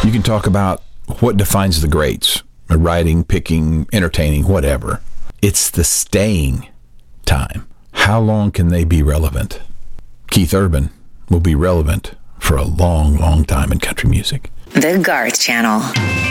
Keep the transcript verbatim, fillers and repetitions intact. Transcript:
You can talk about what defines the greats, writing, picking, entertaining, whatever. It's the staying time. How long can they be relevant? Keith Urban will be relevant for a long, long time in country music. The Garth Channel.